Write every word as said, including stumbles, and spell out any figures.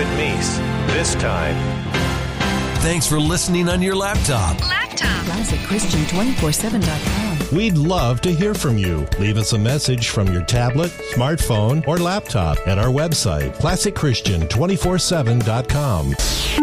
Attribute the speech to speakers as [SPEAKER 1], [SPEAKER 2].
[SPEAKER 1] David Meese. This time.
[SPEAKER 2] Thanks for listening on your laptop.
[SPEAKER 3] Laptop. Classic Christian two four seven dot com.
[SPEAKER 4] We'd love to hear from you. Leave us a message from your tablet, smartphone, or laptop at our website, classic christian two four seven dot com.